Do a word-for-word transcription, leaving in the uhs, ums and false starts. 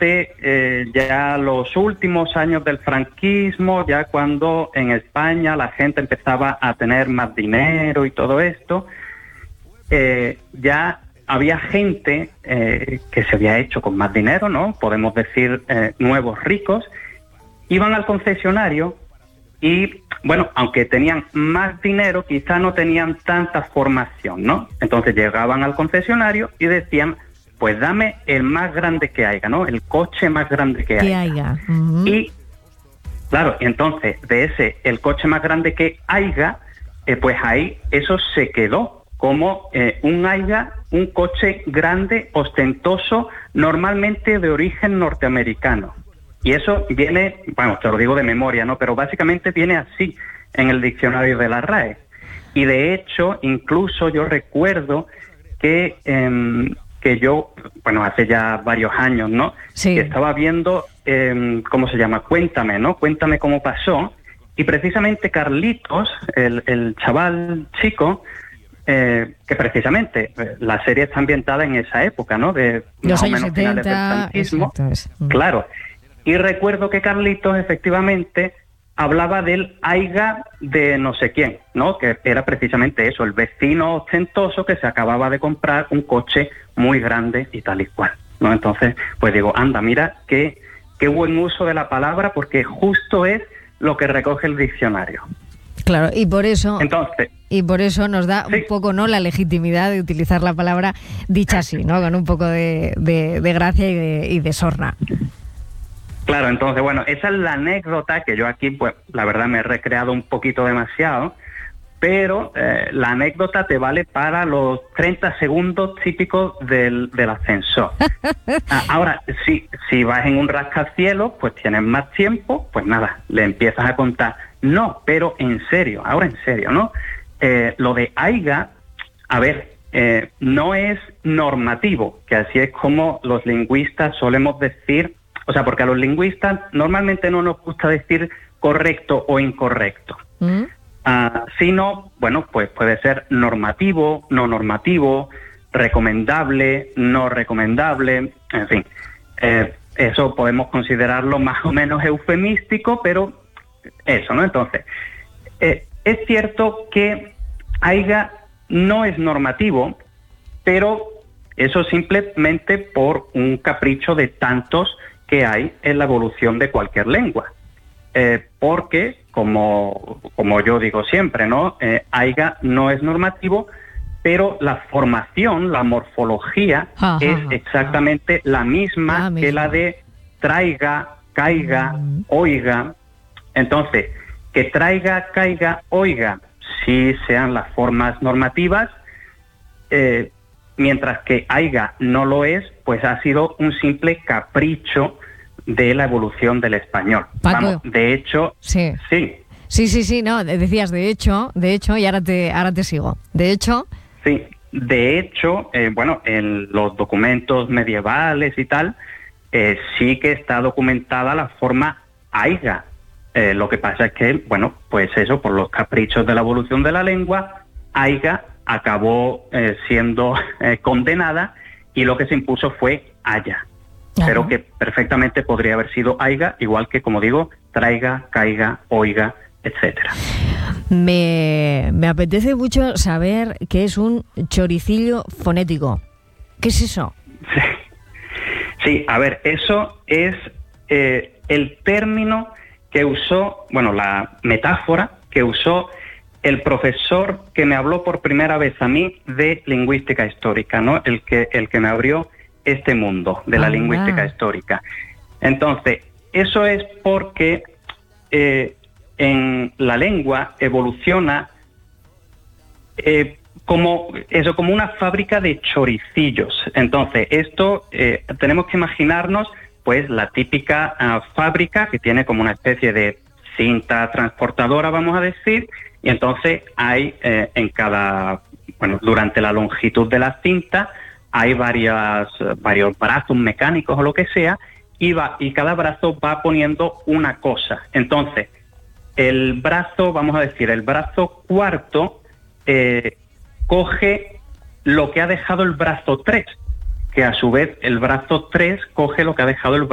durante eh, ya los últimos años del franquismo, ya cuando en España la gente empezaba a tener más dinero y todo esto, eh, ya había gente eh, que se había hecho con más dinero, ¿no? Podemos decir eh, nuevos ricos, iban al concesionario y, bueno, aunque tenían más dinero, quizá no tenían tanta formación, ¿no? Entonces llegaban al concesionario y decían, pues dame el más grande que haya, ¿no? El coche más grande que, que haya. haya. Uh-huh. Y, claro, y entonces, de ese, el coche más grande que haya, eh, pues ahí eso se quedó como eh, un haya, un coche grande, ostentoso, normalmente de origen norteamericano. Y eso viene, bueno, te lo digo de memoria, ¿no? Pero básicamente viene así en el diccionario de la R A E. Y de hecho, incluso yo recuerdo que, eh, que yo, bueno, hace ya varios años, ¿no? Sí. Que estaba viendo, eh, ¿cómo se llama? Cuéntame, ¿no? Cuéntame cómo pasó. Y precisamente Carlitos, el, el chaval chico, eh, que precisamente eh, la serie está ambientada en esa época, ¿no? De los más o años menos finales del setenta, franquismo. exacto, es. Claro. Y recuerdo que Carlitos efectivamente hablaba del aiga de no sé quién, ¿no? Que era precisamente eso, el vecino ostentoso que se acababa de comprar un coche muy grande y tal y cual, ¿no? Entonces, pues digo, anda, mira qué, qué buen uso de la palabra, porque justo es lo que recoge el diccionario. Claro, y por eso Entonces, y por eso nos da sí. un poco, ¿no?, la legitimidad de utilizar la palabra dicha así, ¿no? Con un poco de, de, de gracia y de, y de sorna. Claro, entonces, bueno, esa es la anécdota que yo aquí, pues, la verdad me he recreado un poquito demasiado, pero eh, la anécdota te vale para los treinta segundos típicos del, del ascensor. Ah, ahora, si, si vas en un rascacielos, pues tienes más tiempo, pues nada, le empiezas a contar. No, pero en serio, ahora en serio, ¿no? Eh, lo de aiga, a ver, eh, no es normativo, que así es como los lingüistas solemos decir. O sea, porque a los lingüistas normalmente no nos gusta decir correcto o incorrecto, ¿Mm? uh, sino, bueno, pues puede ser normativo, no normativo, recomendable, no recomendable, en fin. Eh, eso podemos considerarlo más o menos eufemístico, pero eso, ¿no? Entonces, eh, es cierto que aiga no es normativo, pero eso simplemente por un capricho de tantos que hay en la evolución de cualquier lengua. Eh, porque, como, como yo digo siempre, ¿no? Eh, aiga no es normativo, pero la formación, la morfología, ajá, es exactamente ajá. la misma la que misma. la de traiga, caiga, mm. oiga. Entonces, que traiga, caiga, oiga, sí sean las formas normativas, eh, mientras que aiga no lo es, pues ha sido un simple capricho de la evolución del español. Paco, Vamos, de hecho, sí. sí. Sí, sí, sí, no, decías de hecho, de hecho, y ahora te, ahora te sigo. De hecho. Sí, de hecho, eh, bueno, en los documentos medievales y tal, eh, sí que está documentada la forma aiga. Eh, lo que pasa es que, bueno, pues eso, por los caprichos de la evolución de la lengua, aiga acabó eh, siendo eh, condenada y lo que se impuso fue haya. Ajá. Pero que perfectamente podría haber sido aiga, igual que, como digo, traiga, caiga, oiga, etcétera. Me, me apetece mucho saber qué es un choricillo fonético. ¿Qué es eso? Sí, sí, a ver, eso es eh, el término que usó, bueno, la metáfora que usó el profesor que me habló por primera vez a mí de lingüística histórica, ¿no? El que, el que me abrió este mundo de la ah, lingüística histórica. Entonces, eso es porque eh, en la lengua evoluciona eh, como eso, como una fábrica de choricillos. Entonces, esto eh, tenemos que imaginarnos, pues, la típica uh, fábrica que tiene como una especie de cinta transportadora, vamos a decir, y entonces hay eh, en cada, bueno, durante la longitud de la cinta hay varias, varios brazos mecánicos o lo que sea, y, va, y cada brazo va poniendo una cosa. Entonces, el brazo, vamos a decir, el brazo cuarto eh, coge lo que ha dejado el brazo tres, que a su vez el brazo tres coge lo que ha dejado el